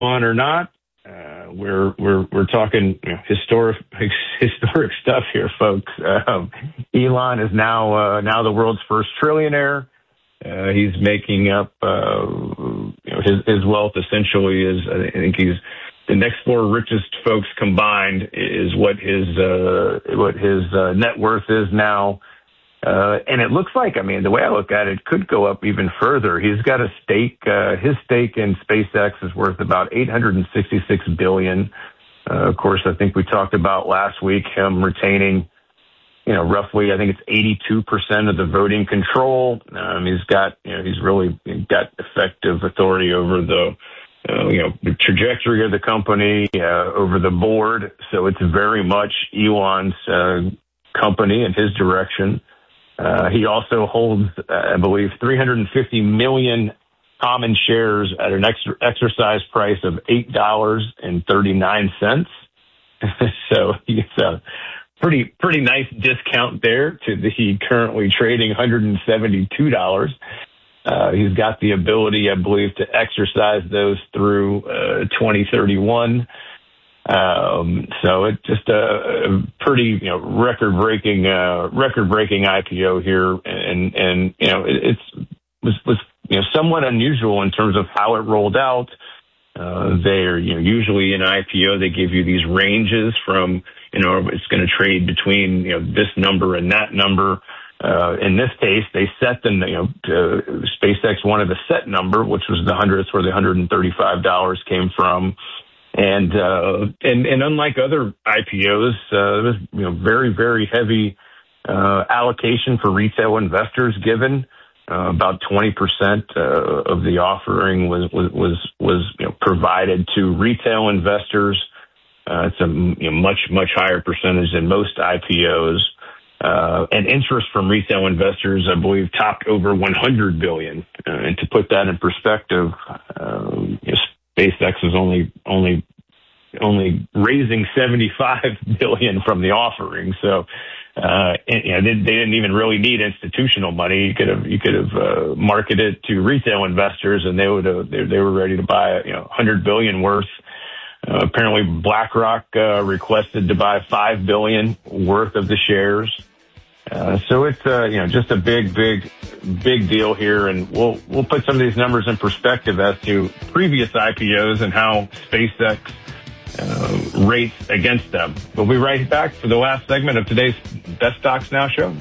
or not, we're talking historic stuff here, folks. Elon is now the world's first trillionaire. He's making up his wealth essentially is, I think he's the next four richest folks combined is what his net worth is now. And it looks like, the way I look at it, could go up even further. He's got a stake. His stake in SpaceX is worth about $866 billion. Of course, I think we talked about last week him retaining, roughly, I think it's 82% of the voting control. He's really got effective authority over the trajectory of the company, over the board. So it's very much Elon's company and his direction. He also holds, I believe, 350 million common shares at an exercise price of $8.39. So he's a pretty nice discount there to the currently trading $172. He's got the ability, I believe, to exercise those through 2031. So it's just a pretty, record-breaking IPO here, and it was somewhat unusual in terms of how it rolled out. They're usually in IPO they give you these ranges from it's going to trade between this number and that number. In this case, they set them. SpaceX wanted a set number, which was that's where the $135 came from. And unlike other IPOs, there was very, very heavy allocation for retail investors given. About 20% of the offering was provided to retail investors. It's a much higher percentage than most IPOs. And interest from retail investors, I believe, topped over $100 billion. And to put that in perspective, SpaceX is only raising $75 billion from the offering. So, they didn't even really need institutional money. You could have marketed to retail investors, and they were ready to buy $100 billion worth. Apparently, BlackRock requested to buy $5 billion worth of the shares. So it's just a big deal here, and we'll put some of these numbers in perspective as to previous IPOs and how SpaceX rates against them. We'll be right back for the last segment of today's Best Stocks Now show.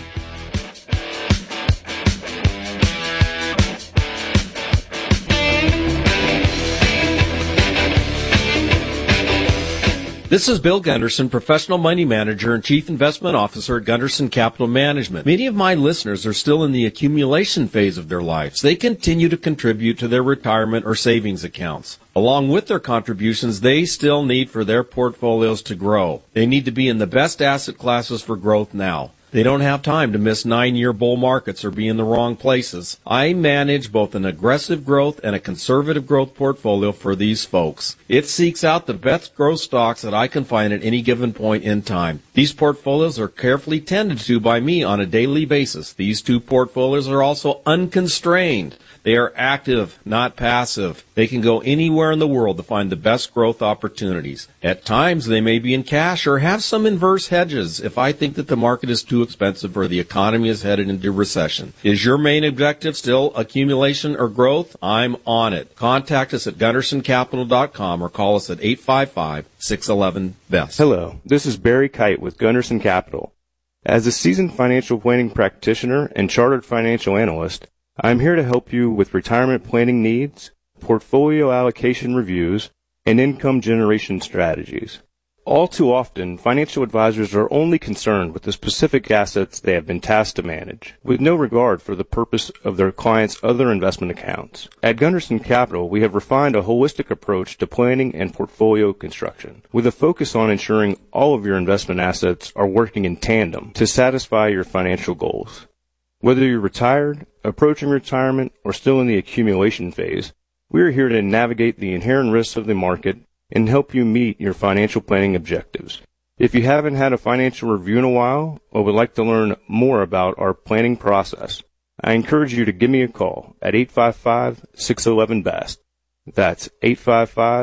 This is Bill Gunderson, Professional Money Manager and Chief Investment Officer at Gunderson Capital Management. Many of my listeners are still in the accumulation phase of their lives. They continue to contribute to their retirement or savings accounts. Along with their contributions, they still need for their portfolios to grow. They need to be in the best asset classes for growth now. They don't have time to miss 9-year bull markets or be in the wrong places. I manage both an aggressive growth and a conservative growth portfolio for these folks. It seeks out the best growth stocks that I can find at any given point in time. These portfolios are carefully tended to by me on a daily basis. These two portfolios are also unconstrained. They are active, not passive. They can go anywhere in the world to find the best growth opportunities. At times, they may be in cash or have some inverse hedges if I think that the market is too expensive or the economy is headed into recession. Is your main objective still accumulation or growth? I'm on it. Contact us at GundersonCapital.com or call us at 855-611-BEST. Hello, this is Barry Kite with Gunderson Capital. As a seasoned financial planning practitioner and chartered financial analyst, I'm here to help you with retirement planning needs, portfolio allocation reviews, and income generation strategies. All too often, financial advisors are only concerned with the specific assets they have been tasked to manage, with no regard for the purpose of their clients' other investment accounts. At Gunderson Capital, we have refined a holistic approach to planning and portfolio construction, with a focus on ensuring all of your investment assets are working in tandem to satisfy your financial goals. Whether you're retired, approaching retirement, or still in the accumulation phase, we are here to navigate the inherent risks of the market and help you meet your financial planning objectives. If you haven't had a financial review in a while or would like to learn more about our planning process, I encourage you to give me a call at 855-611-BEST. That's 855